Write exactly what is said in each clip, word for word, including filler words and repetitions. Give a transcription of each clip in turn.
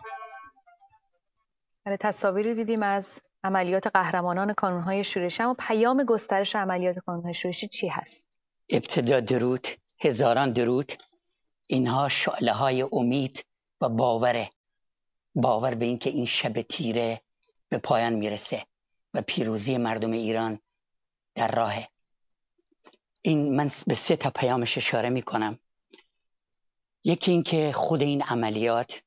بله، تصاویری دیدیم از عملیات قهرمانان کانونهای شورشی، اما پیام گسترش عملیات کانونهای شورشی چی هست؟ ابتدا درود، هزاران درود. اینها شعله های امید و باوره، باور به این که این شب تیره به پایان میرسه و پیروزی مردم ایران در راهه. این من به سه تا پیامش اشاره میکنم. یکی این که خود این عملیات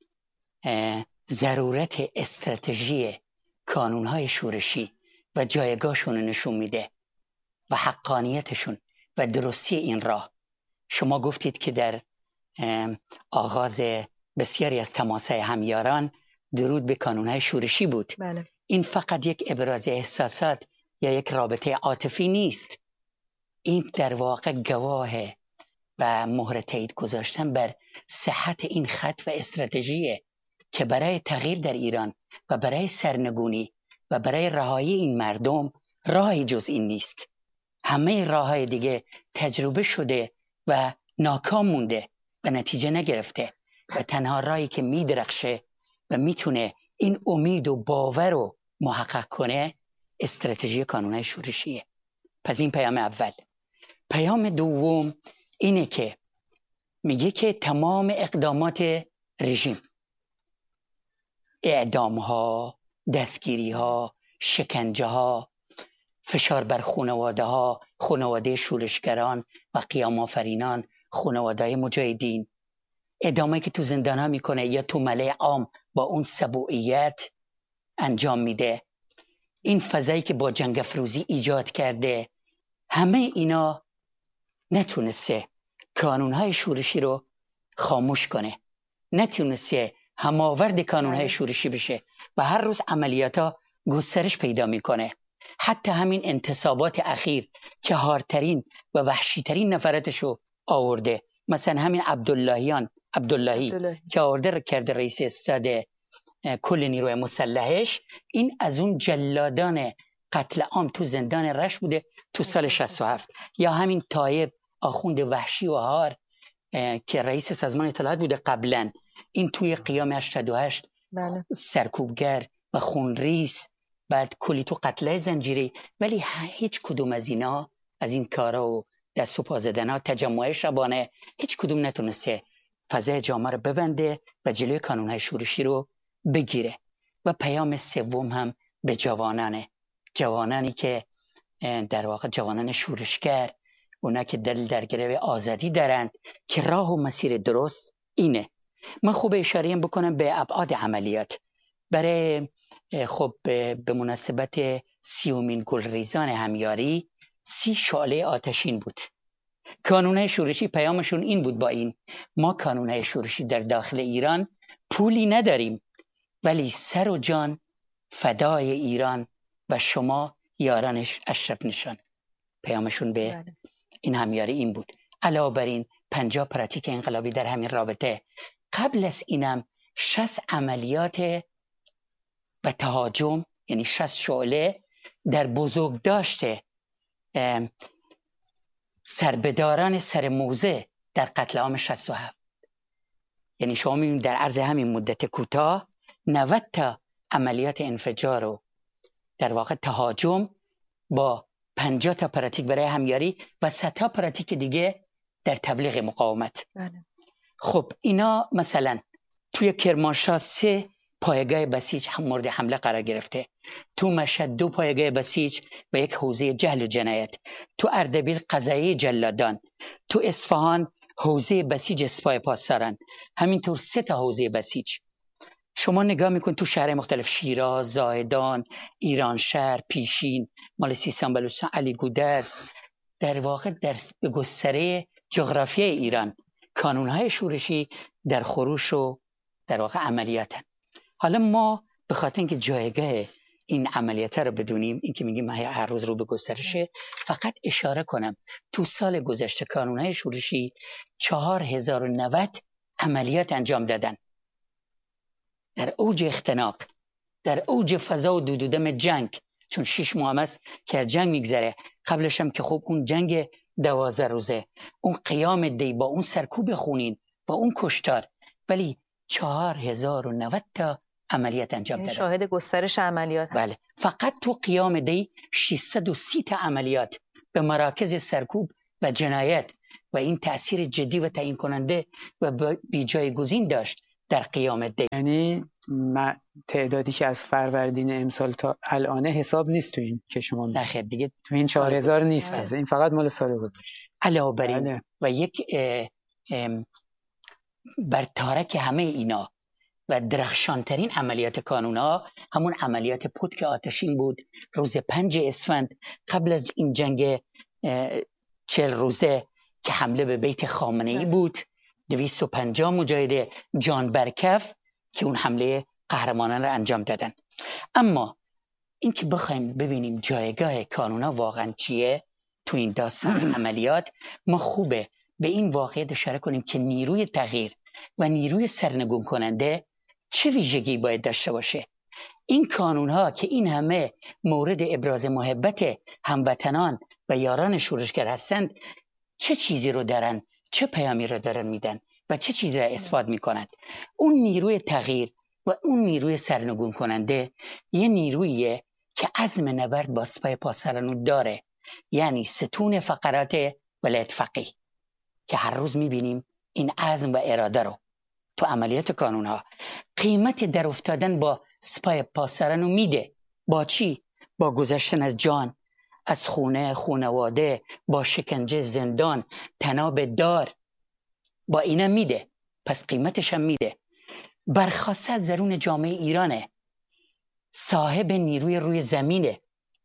ضرورت استراتژی کانونهای شورشی و جایگاهشون نشون میده و حقانیتشون و درستی این راه. شما گفتید که در آغاز بسیاری از تماس‌های همیاران درود به کانونهای شورشی بود. بله. این فقط یک ابراز احساسات یا یک رابطه عاطفی نیست. این در واقع گواه و مهر تایید گذاشتن بر صحت این خط و استراتژی که برای تغییر در ایران و برای سرنگونی و برای رهایی این مردم راهی جز این نیست. همه راههای دیگه تجربه شده و ناکام مونده و نتیجه نگرفته و تنها راهی که میدرخشه و میتونه این امید و باور رو محقق کنه استراتژی کانونهای شورشیه. پس این پیام اول. پیام دوم اینه که میگه که تمام اقدامات رژیم، اعدام ها، دستگیری ها، شکنجه ها، فشار بر خانواده ها، خانواده شورشگران و قیام آفرینان، خانواده مجاهدین، اعدامی که تو زندان ها میکنه یا تو ملأ عام با اون سبوعیت انجام میده، این فضایی که با جنگ افروزی ایجاد کرده، همه اینا نتونسته کانونهای شورشی رو خاموش کنه، نتونسته هماورد کانونهای شورشی بشه و هر روز عملیات ها گسترش پیدا میکنه. حتی همین انتصابات اخیر که هارترین و وحشیترین نفراتشو آورده، مثلا همین عبداللهیان عبداللهی, عبداللهی که آورده کرده رئیس استاد کل نیروی مسلحش، این از اون جلادان قتل عام تو زندان رشت بوده تو سال شصت و هفت. یا همین طایب آخوند وحشی و هار که رئیس سازمان اطلاعات بوده قبلا، این توی قیام هشتاد و هشت بله. سرکوبگر و خونریز، بعد کلی تو قتله زنجیری، ولی هیچ کدوم از اینا، از این کارا و دست و پا زدنا، تجمع شبانه، هیچ کدوم نتونسته فضای جامعه رو ببنده و جلوی کانونهای شورشی رو بگیره. و پیام سوم هم به جوانانه، جوانانی که در واقع جوانان شورشگر، اونا که دل در گروه آزادی دارن که راه و مسیر درست اینه. من خوب اشاره بکنم به ابعاد عملیات. برای خب به مناسبت سیومین گلریزان همیاری سی شعله آتشین بود. کانونهای شورشی پیامشون این بود، با این ما کانونهای شورشی در داخل ایران پولی نداریم، ولی سر و جان فدای ایران و شما یارانش اشرف نشان. پیامشون به این همیاری این بود. علاوه بر این پنجاه پراتیک انقلابی در همین رابطه. قبل از اینم شصت عملیات و تهاجم، یعنی شصت شعله در بزرگ داشته سربداران سر موزه در قتل عام شصت و هفت. یعنی شما میبینید در عرض همین مدت کوتاه نود تا عملیات انفجار و در واقع تهاجم با پنجاه تا پراتیک برای همیاری و صد تا پراتیک دیگه در تبلیغ مقاومت. بله. خب اینا مثلا توی کرمانشاه سه پایگاه بسیج هم مورد حمله قرار گرفته، تو مشهد دو پایگاه بسیج و یک حوزه جهل و جنایت، تو اردبیل قضایه جلادان، تو اصفهان حوزه بسیج سپاه پاسداران، همینطور سه تا حوزه بسیج. شما نگاه میکن تو شهر مختلف، شیراز، زاهدان، ایران شهر، پیشین، مال سیستان بلوچستان، علی گودرز، در واقع در به گستره جغرافیای ایران کانونهای شورشی در خروش و در واقع عملیاتن. حالا ما به خاطر اینکه جایگاه این عملیات رو بدونیم، این که میگیم هر روز رو به گسترشه، فقط اشاره کنم تو سال گذشته کانونهای شورشی چهار هزار و نود عملیات انجام دادن در اوج اختناق، در اوج فضا و دودودم جنگ، چون شش ماه است که از جنگ میگذره، قبلش هم که خب اون جنگ دوازده روزه، اون قیام دی با اون سرکوب خونین و اون کشتار، ولی چهار هزار و نود تا عملیات انجام دادن. شاهد گسترش عملیات هست. بله. فقط تو قیام دی ششصد و سی تا عملیات به مراکز سرکوب و جنایت و این تأثیر جدی و تعیین کننده و بی جایگزین داشت در قیام دی. یعنی تعدادی که از فروردین امسال تا الان حساب نیست تو این که شما نه خیر دیگه تو این چهار هزار نیست. از این فقط مال سال گذشته. علاوه بر این و یک اه اه بر تارک همه اینا و درخشانترین عملیات کانون‌ها همون عملیات پتک آتشین بود روز پنج اسفند قبل از این جنگ چهل روزه که حمله به بیت خامنه‌ای بود. دویست و پنجاه مجاهد جان برکف که اون حمله قهرمانان را انجام دادن. اما این که بخوایم ببینیم جایگاه کانون‌ها واقعا چیه تو این داستان عملیات، ما خوبه به این واقعیت اشاره کنیم که نیروی تغییر و نیروی سرنگون کننده چه ویژگی باید داشته باشه. این کانون‌ها که این همه مورد ابراز محبت هموطنان و یاران شورشگر هستند چه چیزی رو دارن، چه پیامی رو دارن میدن و چه چیزی رو اثبات میکنند؟ اون نیروی تغییر و اون نیروی سرنگون کننده یه نیرویه که عزم نبرد با سپاه پاسرانو داره، یعنی ستون فقرات ولایت فقیه که هر روز میبینیم این عزم و اراده رو تو عملیات کانون‌ها. قیمت در افتادن با سپاه پاسرانو میده. با چی؟ با گذشتن از جان، از خونه، خونواده، با شکنجه، زندان، تناب دار، با اینا میده. پس قیمتش هم میده. برخواسته از درون جامعه ایرانه، صاحب نیروی روی زمینه.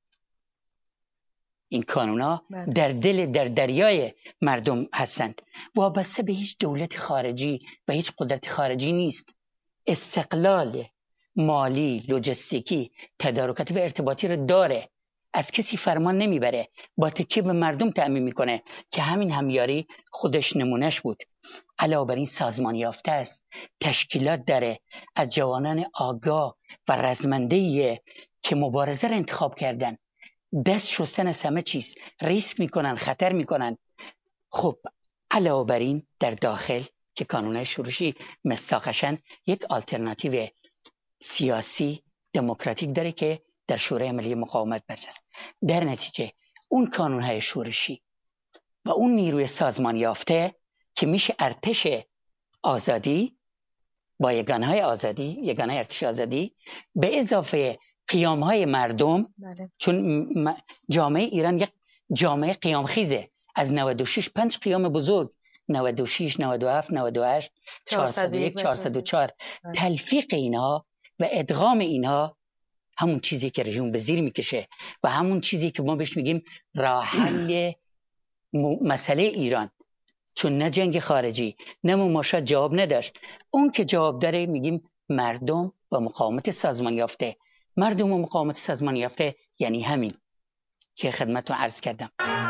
این کانونا در دل در دریای مردم هستند، وابسته به هیچ دولت خارجی و هیچ قدرت خارجی نیست. استقلال مالی، لوجستیکی، تدارکاتی و ارتباطی رو داره، از کسی فرمان نمیبره، با تکیه به مردم تأمین میکنه که همین همیاری خودش نمونش بود. علاوه بر این سازمان یافته است، تشکیلات داره از جوانان آگاه و رزمنده‌ایه که مبارزه رو انتخاب کردن، دست شستن از همه چیز، ریسک میکنن، خطر میکنن. خب علاوه بر این در داخل که کانون‌های شورشی مصداقشن یک آلترناتیو سیاسی دموکراتیک داره که در شورای ملی مقاومت برجاست. در نتیجه اون کانون‌های شورشی و اون نیروی سازمان یافته که میشه ارتش آزادی با یگانهای آزادی، یگانهای ارتش آزادی به اضافه قیام‌های مردم، بله. چون جامعه ایران یک جامعه قیام خیزه، از نود و شش پنج قیام بزرگ، نود و شش، نود و هفت، نود و هشت، چهارصد و یک، چهارصد و چهار، تلفیق اینها و ادغام اینها همون چیزی که رژیم به زیر میکشه و همون چیزی که ما بهش میگیم راه حل مسئله ایران، چون نه جنگ خارجی نه مماشات جواب نداشت. اون که جواب داره میگیم مردم و مقاومت سازمان یافته. مردم و مقاومت سازمان یافته یعنی همین که خدمتتون عرض کردم.